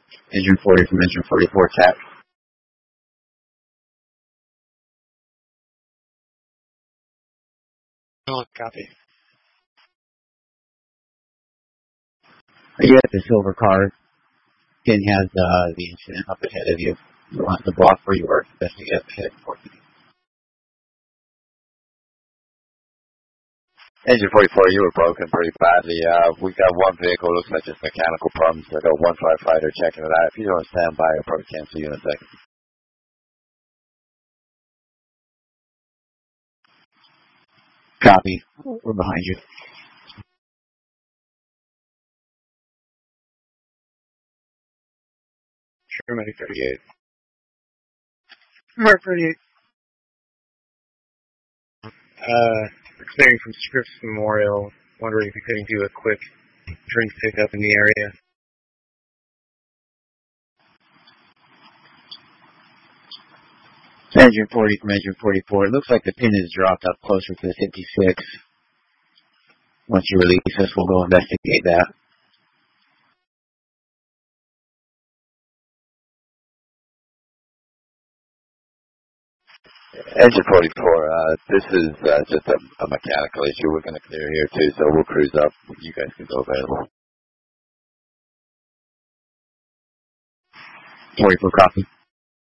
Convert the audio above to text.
Engine 40 from engine 44, tap. Oh, copy. You have the silver car. Pin has the incident up ahead of you. You want the block where you were. Best to get ahead for you. Engine 44, you were broken pretty badly. We got one vehicle, looks like just mechanical problems. I got one firefighter checking it out. If you don't stand by, I'll probably cancel you in a second. Copy. We're behind you. Sure, Medic 38. Mark 38. Clearing from Scripps Memorial. Wondering if you couldn't do a quick drink pickup in the area. Engine 40 from engine 44. It looks like the pin is dropped up closer to the 56. Once you release us, we'll go investigate that. Engine 44, this is just a mechanical issue. We're going to clear here too, so we'll cruise up. You guys can go available. 44 copy.